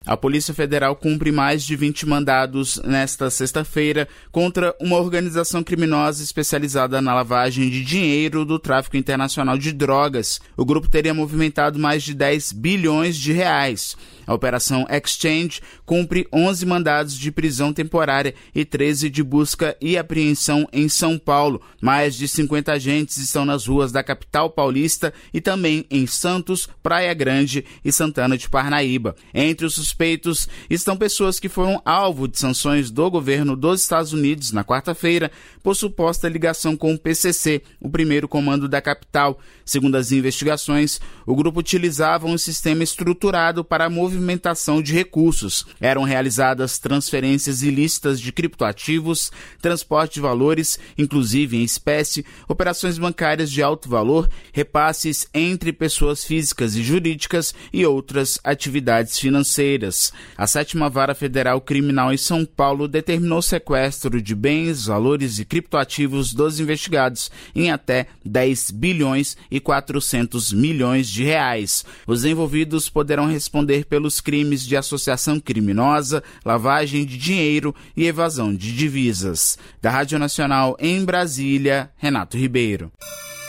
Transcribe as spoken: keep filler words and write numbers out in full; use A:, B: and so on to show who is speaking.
A: A Polícia Federal cumpre mais de vinte mandados nesta sexta-feira contra uma organização criminosa especializada na lavagem de dinheiro do tráfico internacional de drogas. O grupo teria movimentado mais de dez bilhões de reais. A Operação Exchange cumpre onze mandados de prisão temporária e treze de busca e apreensão em São Paulo. Mais de cinquenta agentes estão nas ruas da capital paulista e também em Santos, Praia Grande e Santana de Parnaíba. Entre os suspeitos estão pessoas que foram alvo de sanções do governo dos Estados Unidos na quarta-feira por suposta ligação com o P C C, o primeiro comando da capital. Segundo as investigações, o grupo utilizava um sistema estruturado para a movimentação de recursos. Eram realizadas transferências ilícitas de criptoativos, transporte de valores, inclusive em espécie, operações bancárias de alto valor, repasses entre pessoas físicas e jurídicas e outras atividades financeiras. A sétima Vara Federal Criminal em São Paulo determinou o sequestro de bens, valores e criptoativos dos investigados em até dez bilhões e quatrocentos milhões de reais. Os envolvidos poderão responder pelos crimes de associação criminosa, lavagem de dinheiro e evasão de divisas. Da Rádio Nacional em Brasília, Renato Ribeiro.